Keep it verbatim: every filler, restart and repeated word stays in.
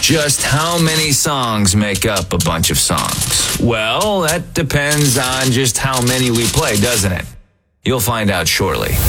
Just how many songs make up a bunch of songs? Well, that depends on just how many we play, doesn't it? You'll find out shortly.